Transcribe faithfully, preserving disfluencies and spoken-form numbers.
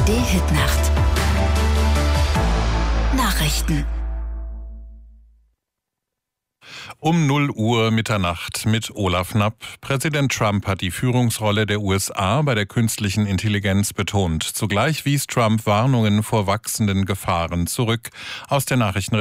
A R D-Hitnacht. Nachrichten. Um null Uhr Mitternacht mit Olaf Knapp. Präsident Trump hat die Führungsrolle der U S A bei der künstlichen Intelligenz betont. Zugleich wies Trump Warnungen vor wachsenden Gefahren zurück. Aus der Nachrichten